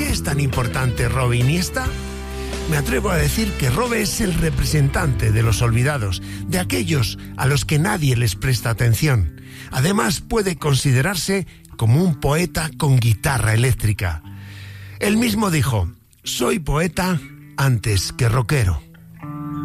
qué es tan importante Robe Iniesta? Me atrevo a decir que Robe es el representante de los olvidados, de aquellos a los que nadie les presta atención. Además, puede considerarse como un poeta con guitarra eléctrica. Él mismo dijo: soy poeta antes que rockero.